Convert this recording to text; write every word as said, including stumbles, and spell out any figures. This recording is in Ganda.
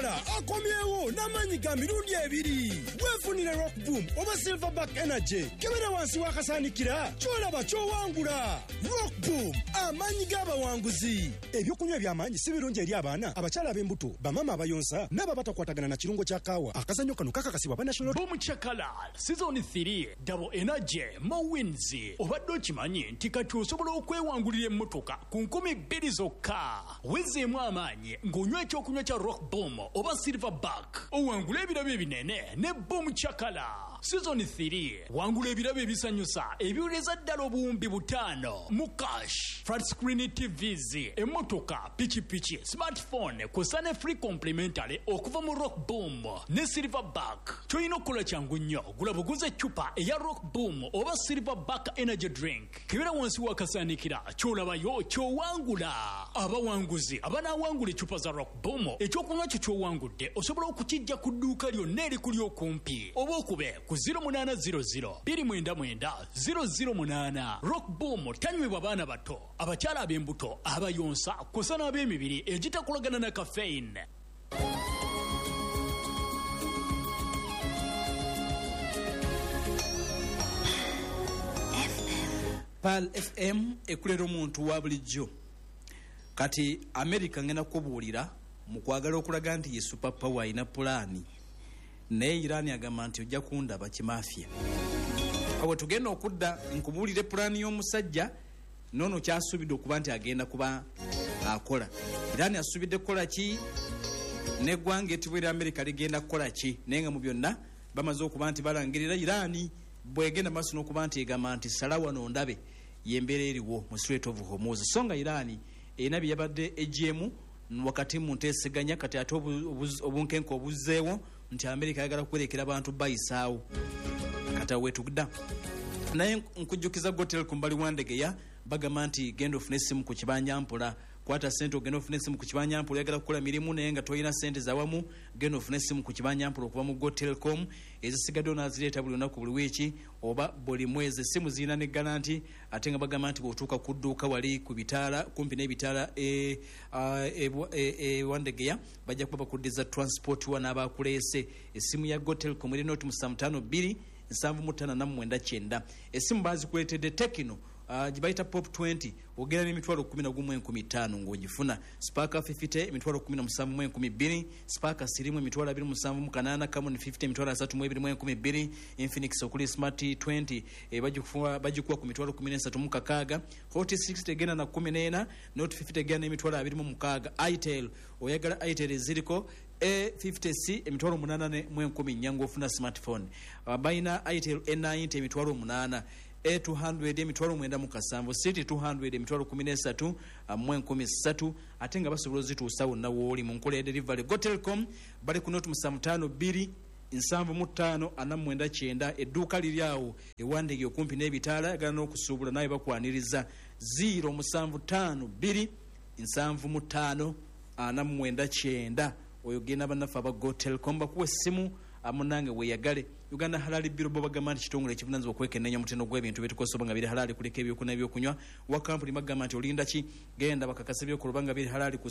Chakala akomyewo n'amanyi ga mirundi ebiri. Weefunire Rock Boom oba Silverback Energy. Kebera wansi wakasanikira kyolaba kyowangula. Rock Boom amanyi g'abawanguzi. Ebyokunywa eby'amaanyi si birungi eri abaana, abakyala ab'embuto, bamama abayonsa n'ababatakwatagana na kirungo kya kaawa. Akazannyo kano kakakasibwa ba National Boom Chakala Season three Double Energy Mo Wins. Obadde okimanyi nti kati osobola okwewangulira emmotoka ku nkumi bbiri zokka. Wezeemu amaanyi ng'onywa ekyokunywa kya Rock Boom oba Silverback. Owangula ebirabo ebinene ne Boom Chakala. Season three wangula ebirabo ebisanyusa ebiwuleza ddala obuwumbi butaano mu cash. Flat screen T Vs, emmotoka, pichipichi, smartphone kw'ossa ne free complimentary okuva mu Rock Boom ne Silverback. Ky'olina okukola kyangu nnyo, gula buguze eccupa eya Rock Boom oba Silverback Energy Drink. Kebera wansi wakasaanikira ky'olabayo ky'owangula. Abawanguzi abanaawangula eccupa za Rock Boom ekyokunywa kyo ky'owangudde osobola okukijja ku dduuka lyonna erikuli okumpi oba okube ku zero eight zero zero two nine nine zero zero eight. Rock Boom tanywebwa baana bato, abakyala ab'embuto, abayonsa kw'ossa n'ab'emibiri egitakolagana na caffeine. Pal F M ekulera omuntu wa bulijjo. Kati America ngena kubuulira mu kwagala okulaga nti ye super power ina pulaani, naye Iran agamba nti ojja kundaba kimafia. Awo tugenda okudda nkubuulire pulaani y'omusajja nono kyasuubidde okuba nti agenda kuba akola. Iran asuubidde kukola ki n'eggwanga etibwera America ligenda kukola ki, naye nga mu byonna bamaze okuba nti balangirira Iran bwegenda maaso n'okuba nti egamba nti salawa nondabe yembeera eriwo mu Strait of Hormuz. So nga Iran erina bye yabadde egyemu wakati mu nteeseganya, kati ate obunkenke obuzzeewo nti America ayagala kwerekera abantu bayisaawo. Kati awo wetugda naye nkujjukiza gotel ku mbali wa Ndegeya bagamba nti genda ofune essimu ku kibanyampula, kwata sente ogenda ofune essimu ku kibanyampula. Oyagala kukola mirimu naye nga toyina sente zawamu, genda ofune essimu ku kibanyampula okuva mu Gotelcom. Ezisigadde onaazireeta buli lunaku buli wiiki oba buli mwezi. Essimu zirina ne garanti, ate nga bagamba nti bw'otuuka ku dduuka wali ku bitaala kumpi n'ebitaala e, e, e, e, Wandegeya bajja kuba bakuddiza transport wa n'abakuleese. Essimu ya Gotelcom erina oti musanvu ttaano bbiri nsanvu mu ttaano na mwenda kyenda. Essimu baazikuleetedde Tekino Uh, jibaita Pop twenty ogera n'emitwalo kumi na gumu enkumi ttaano ng'ogifuna. Sparker fifty emitwalo kumi na musanvu mu enkumi bbiri. Sparker sirimu emitwalo abiri mu musanvu mu kanaana. Camon fifty emitwalo asatu mu ebiri mu enkumi bbiri. Infinix okuli Smart twenty e bagikuwa bagikuwa ku mitwalo kumi n'esatu mu kakaaga. Hot sixty egenda na kumi n'ena. Note fifty egenda n'emitwalo abiri mu mukaaga. Itel oyagala Itel eziriko A fifty C emitwalo munaana mu enkumi nnya ng'ofuna smartphone. Abayina Itel A ninety emitwalo munaana. A two hundred emitwalo mwenda mu kasanvu. City two hundred emitwalo kumi n'esatu mu enkumi ssatu. Ate nga basobola zituusa wonna wooli mu nkola ya delivery. Gotelcom bali ku noti musanvu ttaano bbiri nsanvu mu ttaano ana mu mwenda kyenda. Edduuka liri awo ewandege okumpi n'ebitaala yagala n'okusuubula naye bakwaniriza zero musanvu ttaano bbiri nsanvu mu ttaano ana mu mwenda kyenda. Oyo genda bannaffe aba Gotelcom bakuwa essimu amunange weyagale. Uganda Halali Biro bo bagamba nti kitongole ekivunaanyizibwa okwekenneenya omutendo gw'ebintu byetukosa nga biri halali kuleka ebyokunywa ebyokunywa. Wa kampuni bagamba nti olinda ki genda bakakasa ebyokulobanga biri halali ku